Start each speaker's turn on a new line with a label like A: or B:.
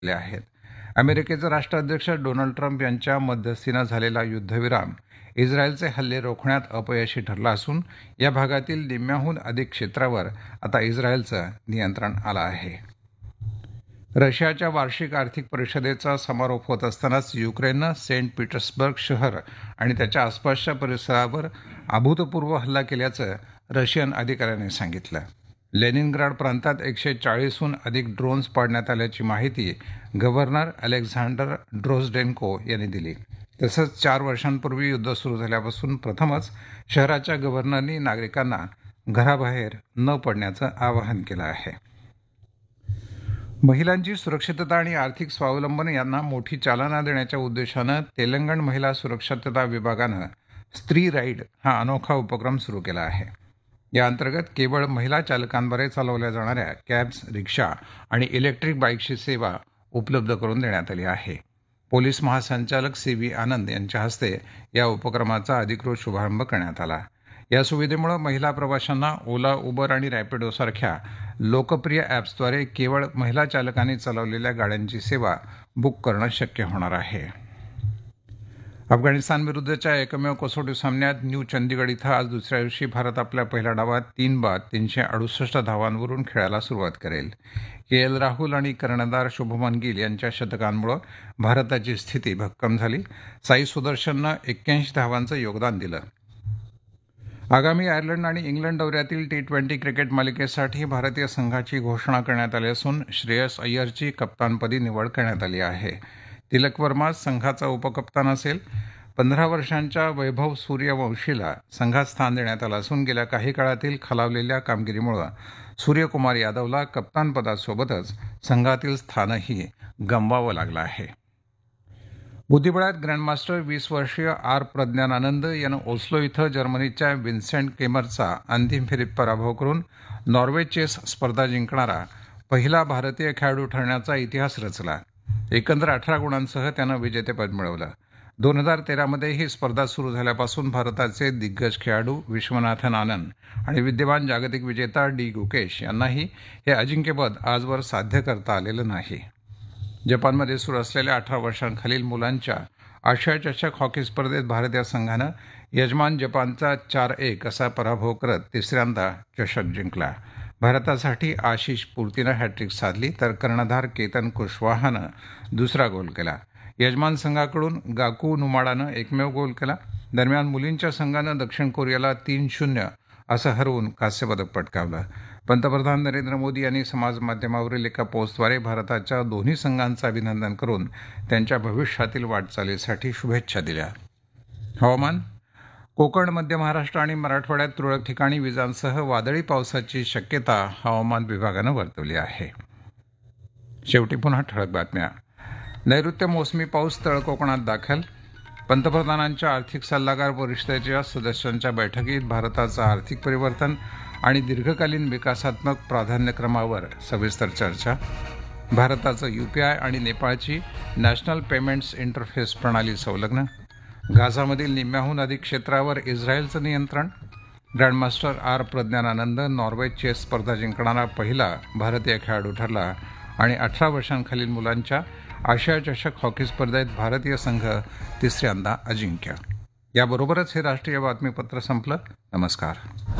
A: केले आहेत. अमेरिकेचे राष्ट्राध्यक्ष डोनाल्ड ट्रम्प यांच्या मध्यस्थीनं झालेला युद्धविराम इस्रायलचे हल्ले रोखण्यात अपयशी ठरला असून या भागातील निम्म्याहून अधिक क्षेत्रावर आता इस्रायलचं नियंत्रण आलं आहे. रशियाच्या वार्षिक आर्थिक परिषदेचा समारोप होत असतानाच युक्रेननं सेंट पीटर्सबर्ग शहर आणि त्याच्या आसपासच्या परिसरावर अभूतपूर्व हल्ला केल्याचं रशियन अधिकाऱ्यांनी सांगितलं. लेनिनग्राड प्रांतात 140हून अधिक ड्रोन्स पाडण्यात आल्याची माहिती गव्हर्नर अलेक्झांडर ड्रोजडेन्को यांनी दिली. तसंच 4 वर्षांपूर्वी युद्ध सुरू झाल्यापासून प्रथमच शहराच्या गव्हर्नरनी नागरिकांना घराबाहेर न पडण्याचं आवाहन केलं आहे. महिलांची सुरक्षितता आणि आर्थिक स्वावलंबन यांना मोठी चालना देण्याच्या उद्देशानं तेलंगण महिला सुरक्षितता विभागानं स्त्री राईड हा अनोखा उपक्रम सुरू केला आहे. या अंतर्गत केवळ महिला चालकांद्वारे चालवल्या जाणाऱ्या कॅब्स, रिक्षा आणि इलेक्ट्रिक बाईकची सेवा उपलब्ध करून देण्यात आली आहे. पोलीस महासंचालक CV आनंद यांच्या हस्ते या उपक्रमाचा अधिकृत शुभारंभ करण्यात आला. या सुविधेमुळे महिला प्रवाशांना ओला, उबर आणि रॅपिडोसारख्या लोकप्रिय ॲप्सद्वारे केवळ महिला चालकांनी चालवलेल्या गाड्यांची सेवा बुक करणं शक्य होणार आहे. अफगाणिस्तानविरुद्धच्या एकमेव कसोटी सामन्यात न्यू चंदीगड इथं आज दुसऱ्या दिवशी भारत आपल्या पहिल्या डावात 3 बाद 368 धावांवरून खेळायला सुरुवात करेल. KL राहुल आणि कर्णधार शुभमन गिल यांच्या शतकांमुळे भारताची स्थिती भक्कम झाली. साई सुदर्शननं 81 धावांचं योगदान दिलं. आगामी आयर्लंड आणि इंग्लंड दौऱ्यातील T20 क्रिकेट मालिकेसाठी भारतीय संघाची घोषणा करण्यात आली असून श्रेयस अय्यरची कप्तानपदी निवड करण्यात आली आहे. तिलक वर्मा संघाचा उपकप्तान असेल. 15 वर्षांच्या वैभव सूर्यवंशीला संघात स्थान देण्यात आलं असून गेल्या काही काळातील खालावलेल्या कामगिरीमुळे सूर्यकुमार यादवला कप्तानपदासोबतच संघातील स्थानही गमवावं लागलं आहे. बुद्धिबळात ग्रँडमास्टर 20 वर्षीय प्रज्ञानानंद यानं ओस्लो इथं जर्मनीच्या विन्सेंट केमरचा अंतिम फेरीत पराभव करून नॉर्वे चेस स्पर्धा जिंकणारा पहिला भारतीय खेळाडू ठरण्याचा इतिहास रचला. एकंदर 18 गुणांसह त्यानं विजेतेपद मिळवलं. 2013मध्ये ही स्पर्धा सुरू झाल्यापासून भारताचे दिग्गज खेळाडू विश्वनाथन आनंद आणि विद्यमान जागतिक विजेता D गुकेश यांनाही हे अजिंक्यपद आजवर साध्य करता आलेलं नाही. जपानमध्ये सुरू असलेल्या 18 वर्षांखालील मुलांच्या आशिया चषक हॉकी स्पर्धेत भारतीय संघानं यजमान जपानचा 4-1 असा पराभव करत तिसऱ्यांदा चषक जिंकला. भारतासाठी आशिष पूर्तीनं हॅट्रिक साधली तर कर्णधार केतन कुशवाहानं दुसरा गोल केला. यजमान संघाकडून गाकू नुमाडानं एकमेव गोल केला. दरम्यान मुलींच्या संघानं दक्षिण कोरियाला 3-0 असं हरवून कांस्यपदक पटकावलं. पंतप्रधान नरेंद्र मोदी यांनी समाजमाध्यमावरील एका पोस्टद्वारे भारताच्या दोन्ही संघांचं अभिनंदन करून त्यांच्या भविष्यातील वाटचालीसाठी शुभेच्छा दिल्या. हवामान. कोकण, मध्य महाराष्ट्र आणि मराठवाड्यात तुरळक ठिकाणी विजांसह वादळी पावसाची शक्यता हवामान विभागानं वर्तवली आहे. शेवटी पुन्हा ठळक बातम्या. नैऋत्य मोसमी पाऊस तळ कोकणात दाखल. पंतप्रधानांच्या आर्थिक सल्लागार परिषदेच्या सदस्यांच्या बैठकीत भारताचं आर्थिक परिवर्तन आणि दीर्घकालीन विकासात्मक प्राधान्यक्रमावर सविस्तर चर्चा. भारताचं UPI आणि नेपाळची नॅशनल पेमेंट्स इंटरफेस प्रणाली संलग्न. गाझामधील निम्म्याहून अधिक क्षेत्रावर इस्रायलचं नियंत्रण. ग्रँडमास्टर प्रज्ञानानंद नॉर्वे चेस स्पर्धा जिंकणारा पहिला भारतीय खेळाडू ठरला. आणि 18 वर्षांखालील मुलांच्या आशिया चषक हॉकी स्पर्धेत भारतीय संघ तिसऱ्यांदा अजिंक्य. याबरोबरच हे राष्ट्रीय बातमीपत्र संपलं. नमस्कार.